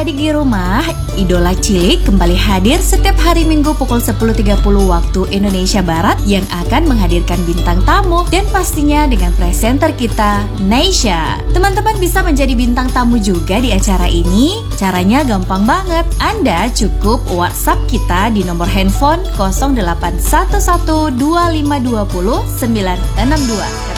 adik-adik di rumah, Idola Cilik kembali hadir setiap hari Minggu pukul 10.30 waktu Indonesia Barat yang akan menghadirkan bintang tamu dan pastinya dengan presenter kita, Naysha. Teman-teman bisa menjadi bintang tamu juga di acara ini. Caranya gampang banget. Anda cukup WhatsApp kita di nomor handphone 08112520 962.